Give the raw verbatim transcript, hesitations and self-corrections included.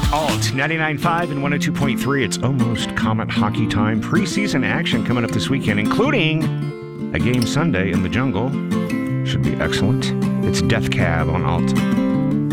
Alt ninety-nine point five and one oh two point three. It's almost Comet hockey time. Preseason action coming up this weekend, including a game Sunday in the jungle. Should be excellent. It's Death Cab on Alt.